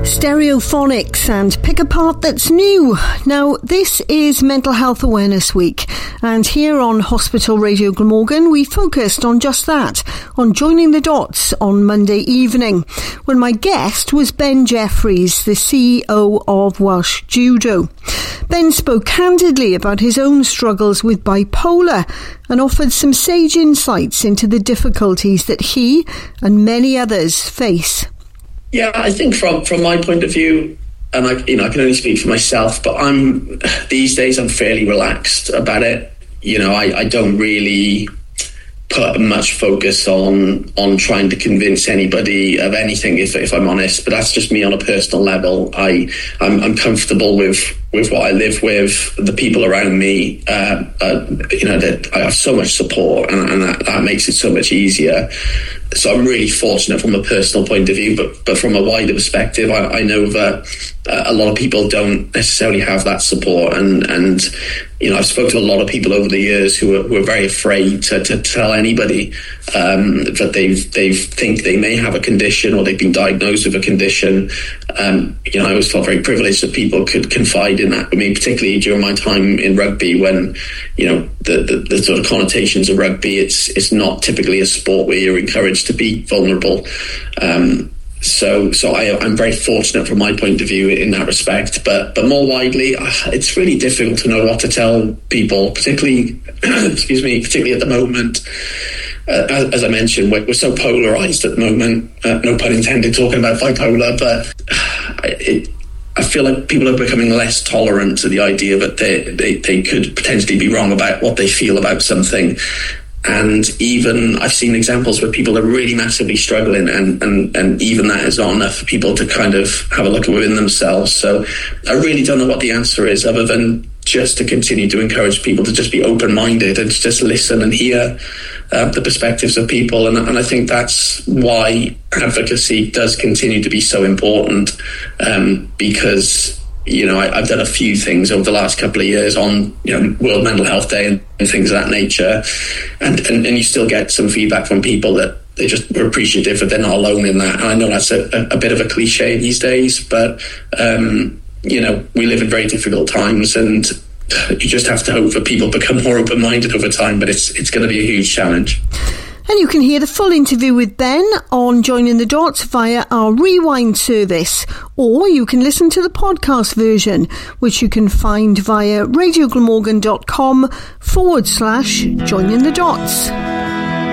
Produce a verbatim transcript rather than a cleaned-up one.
Stereophonics and Pick a Part That's New. Now, this is Mental Health Awareness Week, and here on Hospital Radio Glamorgan, we focused on just that, on joining the dots on Monday evening, when my guest was Ben Jeffries, the C E O of Welsh Judo. Ben spoke candidly about his own struggles with bipolar and offered some sage insights into the difficulties that he and many others face. Yeah, I think from, from my point of view, and I, you know, I can only speak for myself, but I'm these days I'm fairly relaxed about it. You know, I, I don't really put much focus on on trying to convince anybody of anything, if if I'm honest. But that's just me on a personal level. I I'm, I'm comfortable with with what I live with, the people around me. Uh, uh, you know, that I have so much support, and, and that, that makes it so much easier. So I'm really fortunate from a personal point of view, but but from a wider perspective, I, I know that uh, a lot of people don't necessarily have that support, and and you know, I've spoken to a lot of people over the years who are, who are very afraid to, to tell anybody um, that they they think they may have a condition or they've been diagnosed with a condition. Um, you know, I always felt very privileged that people could confide in that. I mean, particularly during my time in rugby, when you know the, the, the sort of connotations of rugby, it's it's not typically a sport where you're encouraged to be vulnerable. Um, So, so I, I'm very fortunate from my point of view in that respect. But, but more widely, it's really difficult to know what to tell people, particularly, excuse me, particularly at the moment. Uh, as, as I mentioned, we're, we're so polarized at the moment. Uh, no pun intended, talking about bipolar, but it, I feel like people are becoming less tolerant to the idea that they, they, they could potentially be wrong about what they feel about something. And even I've seen examples where people are really massively struggling, and, and, and even that is not enough for people to kind of have a look within themselves. So I really don't know what the answer is, other than just to continue to encourage people to just be open-minded and to just listen and hear uh, the perspectives of people. And, and I think that's why advocacy does continue to be so important, um, because you know, I, I've done a few things over the last couple of years on, you know, World Mental Health Day and, and things of that nature. And, and, and you still get some feedback from people that they just were appreciative that they're not alone in that. And I know that's a, a, a bit of a cliche these days, but, um, you know, we live in very difficult times, and you just have to hope that people become more open-minded over time, but it's it's going to be a huge challenge. And you can hear the full interview with Ben on Joining the Dots via our Rewind service, or you can listen to the podcast version, which you can find via radioglamorgan.com forward slash Joining the Dots.